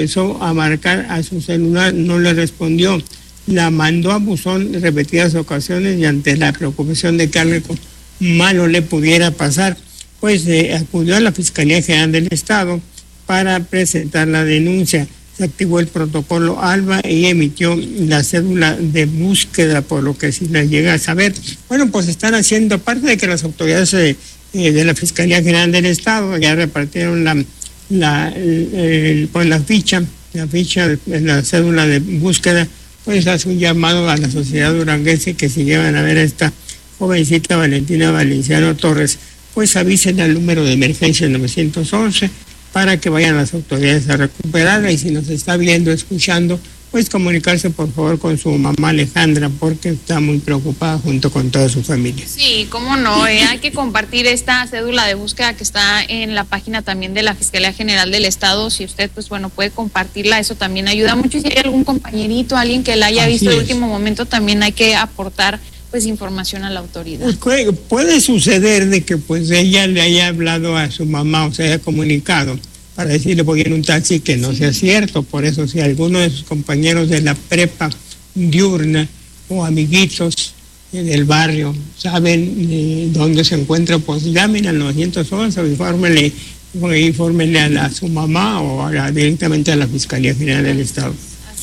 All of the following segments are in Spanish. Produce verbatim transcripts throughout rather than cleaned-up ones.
empezó a marcar a su celular, no le respondió. La mandó a buzón en repetidas ocasiones y ante la preocupación de que algo malo le pudiera pasar, pues eh, acudió a la Fiscalía General del Estado para presentar la denuncia. Se activó el protocolo ALBA y emitió la cédula de búsqueda, por lo que si la llega a saber. Bueno, pues están haciendo, aparte de que las autoridades eh, eh, de la Fiscalía General del Estado ya repartieron la, la, el, el, pues la ficha, la ficha, la cédula de búsqueda, pues hace un llamado a la sociedad duranguense que si llevan a ver a esta jovencita Valentina Valenciano Torres, pues avisen al número de emergencia nueve once para que vayan las autoridades a recuperarla, y si nos está viendo, escuchando, pues comunicarse por favor con su mamá Alejandra, porque está muy preocupada junto con toda su familia. Sí, cómo no, eh, hay que compartir esta cédula de búsqueda que está en la página también de la Fiscalía General del Estado. Si usted, pues bueno, puede compartirla, eso también ayuda mucho. Y si hay algún compañerito, alguien que la haya Así visto de último momento, también hay que aportar pues información a la autoridad. Pues, puede suceder de que pues ella le haya hablado a su mamá o se haya comunicado para decirle voy en un taxi, que no sí. sea cierto. Por eso, si alguno de sus compañeros de la prepa diurna o amiguitos del barrio saben eh, dónde se encuentra, pues llamen al nueve once o infórmenle, infórmenle a, la, a su mamá o a la, directamente a la Fiscalía General del Estado.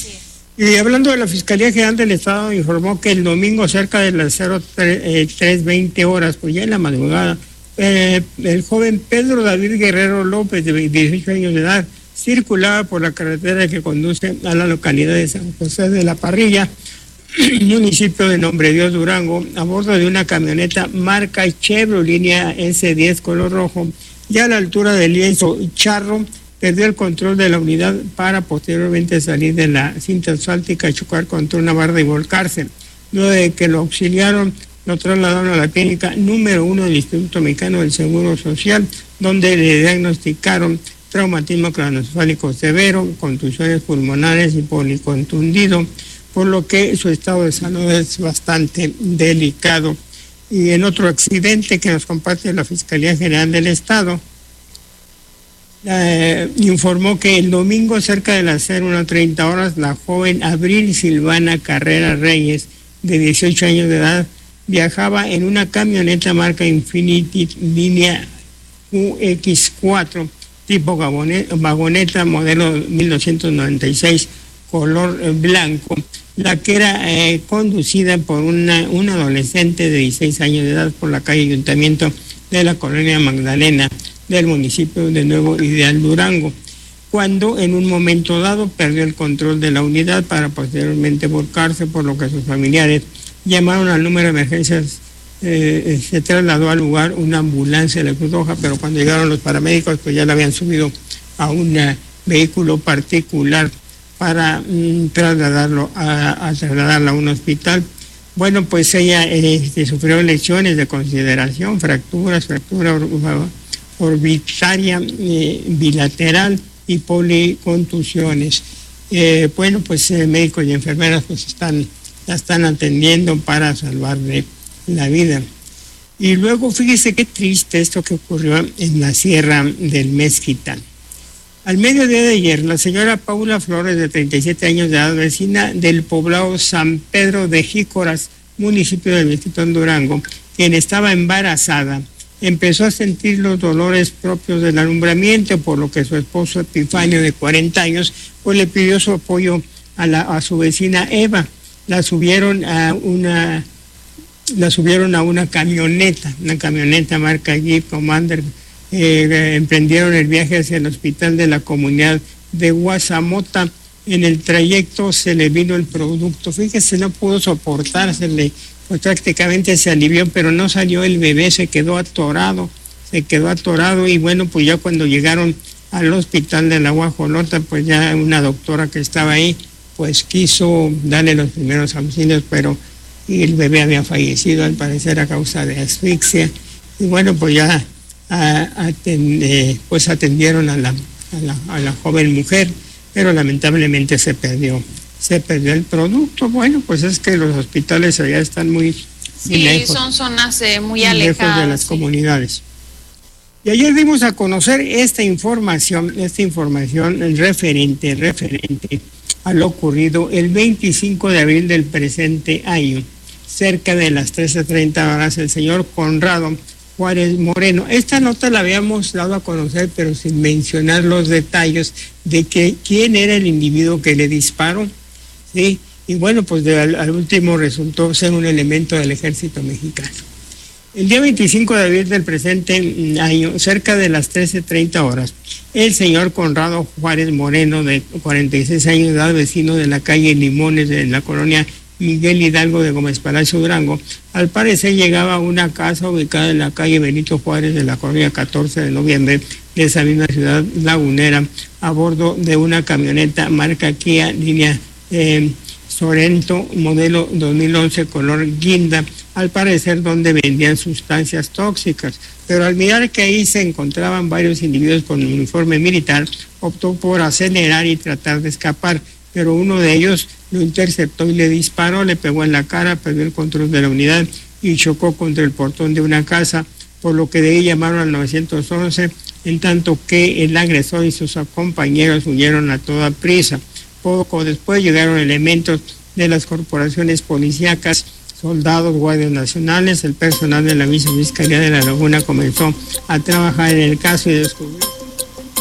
Y hablando de la Fiscalía General del Estado, informó que el domingo cerca de las tres veinte horas, pues ya en la madrugada, eh, el joven Pedro David Guerrero López, de dieciocho años de edad, circulaba por la carretera que conduce a la localidad de San José de la Parrilla, municipio de Nombre Dios, Durango, a bordo de una camioneta marca Chevrolet línea ese diez color rojo, ya a la altura del lienzo Charro, perdió el control de la unidad para posteriormente salir de la cinta asfáltica, chocar contra una barda y volcarse. Luego de que lo auxiliaron, lo trasladaron a la clínica número uno del Instituto Mexicano del Seguro Social, donde le diagnosticaron traumatismo craneoencefálico severo, contusiones pulmonares y policontundido, por lo que su estado de salud es bastante delicado. Y en otro accidente que nos comparte la Fiscalía General del Estado, Eh, informó que el domingo cerca de las una treinta horas la joven Abril Silvana Carrera Reyes, de dieciocho años de edad, viajaba en una camioneta marca Infiniti línea U X cuatro tipo vagoneta modelo mil novecientos noventa y seis color blanco, la que era eh, conducida por una, una adolescente de dieciséis años de edad por la calle Ayuntamiento de la colonia Magdalena del municipio de Nuevo Ideal, Durango, cuando en un momento dado perdió el control de la unidad para posteriormente volcarse, por lo que sus familiares llamaron al número de emergencias. Eh, se trasladó al lugar una ambulancia de la Cruz Roja, pero cuando llegaron los paramédicos pues ya la habían subido a un vehículo particular para mm, trasladarlo a, a trasladarla a un hospital. Bueno, pues ella eh, sufrió lesiones de consideración, fracturas, fractura orbitaria eh, bilateral y policontusiones. Eh, bueno, pues eh, médicos y enfermeras pues están, la están atendiendo para salvarle la vida. Y luego fíjese qué triste esto que ocurrió en la Sierra del Mezquitán. Al mediodía de ayer, la señora Paula Flores, de treinta y siete años de edad, vecina del poblado San Pedro de Jícoras, municipio del Mezquitán, Durango, quien estaba embarazada, empezó a sentir los dolores propios del alumbramiento, por lo que su esposo Epifanio, de cuarenta años, pues le pidió su apoyo a, la, a su vecina Eva. La subieron a una, la subieron a una camioneta, una camioneta marca Jeep Commander. Eh, emprendieron el viaje hacia el hospital de la comunidad de Guasamota. En el trayecto se le vino el producto, fíjese, no pudo soportársele, pues prácticamente se alivió, pero no salió el bebé, se quedó atorado, se quedó atorado y bueno, pues ya cuando llegaron al hospital de la Guajolota, pues ya una doctora que estaba ahí, pues quiso darle los primeros auxilios, pero el bebé había fallecido al parecer a causa de asfixia. Y bueno, pues ya a, atend, eh, pues atendieron a la, a, la, a la joven mujer, pero lamentablemente se perdió. se perdió el producto. Bueno, pues es que los hospitales allá están muy, sí, muy lejos. Son zonas eh, muy, muy alejadas. lejos de las sí. comunidades. Y ayer dimos a conocer esta información, esta información referente, referente a lo ocurrido el veinticinco de abril del presente año, cerca de las trece treinta horas, el señor Conrado Juárez Moreno. Esta nota la habíamos dado a conocer, pero sin mencionar los detalles de que quién era el individuo que le disparó, ¿sí? Y bueno, pues de, al, al último resultó ser un elemento del ejército mexicano. El día veinticinco de abril del presente año, cerca de las trece treinta horas, el señor Conrado Juárez Moreno, de cuarenta y seis años de edad, vecino de la calle Limones de la colonia Miguel Hidalgo de Gómez Palacio Durango, al parecer llegaba a una casa ubicada en la calle Benito Juárez de la colonia catorce de noviembre de esa misma ciudad lagunera, a bordo de una camioneta marca Kia línea eh, Sorento, modelo dos mil once, color guinda, al parecer donde vendían sustancias tóxicas. Pero al mirar que ahí se encontraban varios individuos con un uniforme militar, optó por acelerar y tratar de escapar, pero uno de ellos lo interceptó y le disparó, le pegó en la cara, perdió el control de la unidad y chocó contra el portón de una casa, por lo que de ahí llamaron al nueve once, en tanto que el agresor y sus compañeros huyeron a toda prisa. Poco después llegaron elementos de las corporaciones policíacas, soldados, guardias nacionales. El personal de la misma Fiscalía de La Laguna comenzó a trabajar en el caso y descubrió